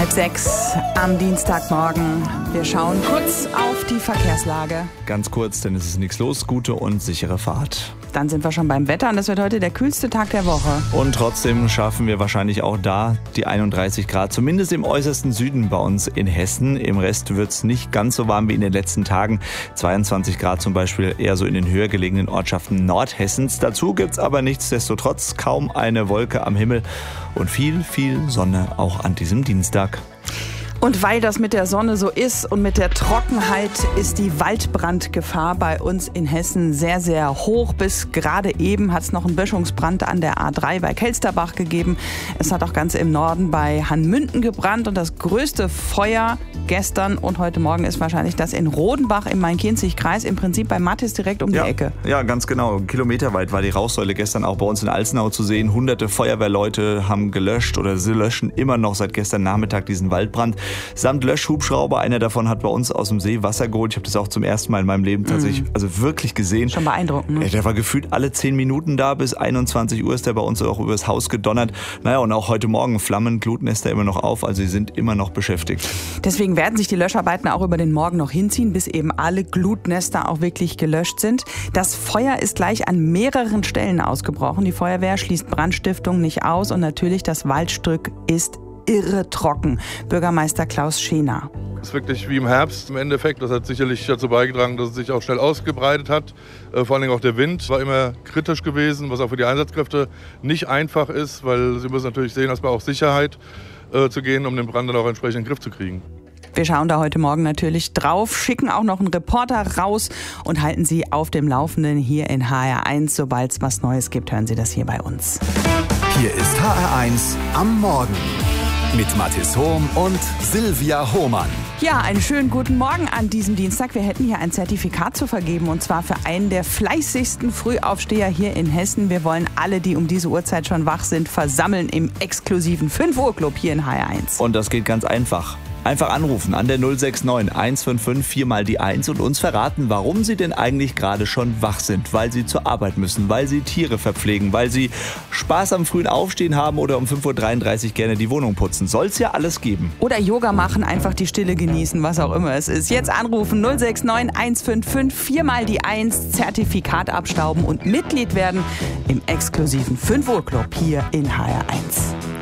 5:30 am Dienstagmorgen. Wir schauen kurz auf die Verkehrslage. Ganz kurz, denn es ist nichts los. Gute und sichere Fahrt. Dann sind wir schon beim Wetter und das wird heute der kühlste Tag der Woche. Und trotzdem schaffen wir wahrscheinlich auch da die 31 Grad, zumindest im äußersten Süden bei uns in Hessen. Im Rest wird es nicht ganz so warm wie in den letzten Tagen. 22 Grad zum Beispiel eher so in den höher gelegenen Ortschaften Nordhessens. Dazu gibt es aber nichtsdestotrotz kaum eine Wolke am Himmel und viel Sonne auch an diesem Dienstag. Und weil das mit der Sonne so ist und mit der Trockenheit ist die Waldbrandgefahr bei uns in Hessen sehr, sehr hoch. Bis gerade eben hat es noch einen Böschungsbrand an der A3 bei Kelsterbach gegeben. Es hat auch ganz im Norden bei Hanmünden gebrannt und das größte Feuer gestern und heute Morgen ist wahrscheinlich das in Rodenbach im Main-Kinzig-Kreis, im Prinzip bei Mattis direkt um die Ecke. Ja, ganz genau. Kilometerweit war die Rauchsäule gestern auch bei uns in Alzenau zu sehen. Hunderte Feuerwehrleute haben gelöscht oder sie löschen immer noch seit gestern Nachmittag diesen Waldbrand. Samt Löschhubschrauber. Einer davon hat bei uns aus dem See Wasser geholt. Ich habe das auch zum ersten Mal in meinem Leben tatsächlich wirklich gesehen. Schon beeindruckend. Ne? Der war gefühlt alle 10 Minuten da. Bis 21 Uhr ist der bei uns auch übers Haus gedonnert. Naja, und auch heute Morgen Flammen, Glutnester immer noch auf. Also sie sind immer noch beschäftigt. Deswegen werden sich die Löscharbeiten auch über den Morgen noch hinziehen, bis eben alle Glutnester auch wirklich gelöscht sind. Das Feuer ist gleich an mehreren Stellen ausgebrochen. Die Feuerwehr schließt Brandstiftung nicht aus und natürlich das Waldstück ist irre trocken. Bürgermeister Klaus Schener. Es ist wirklich wie im Herbst im Endeffekt. Das hat sicherlich dazu beigetragen, dass es sich auch schnell ausgebreitet hat. Vor allem auch der Wind war immer kritisch gewesen, was auch für die Einsatzkräfte nicht einfach ist, weil sie müssen natürlich sehen, dass wir auch Sicherheit zu gehen, um den Brand dann auch entsprechend in den Griff zu kriegen. Wir schauen da heute Morgen natürlich drauf, schicken auch noch einen Reporter raus und halten Sie auf dem Laufenden hier in HR1. Sobald es was Neues gibt, hören Sie das hier bei uns. Hier ist HR1 am Morgen mit Mathis Hohm und Silvia Hohmann. Ja, einen schönen guten Morgen an diesem Dienstag. Wir hätten hier ein Zertifikat zu vergeben und zwar für einen der fleißigsten Frühaufsteher hier in Hessen. Wir wollen alle, die um diese Uhrzeit schon wach sind, versammeln im exklusiven 5 Uhr Club hier in HR1. Und das geht ganz einfach. Einfach anrufen an der 069 155 4 mal die 1 und uns verraten, warum Sie denn eigentlich gerade schon wach sind. Weil Sie zur Arbeit müssen, weil Sie Tiere verpflegen, weil Sie Spaß am frühen Aufstehen haben oder um 5:33 Uhr gerne die Wohnung putzen. Soll's ja alles geben. Oder Yoga machen, einfach die Stille genießen, was auch immer es ist. Jetzt anrufen 069 155 4 mal die 1, Zertifikat abstauben und Mitglied werden im exklusiven 5 Uhr Club hier in HR1.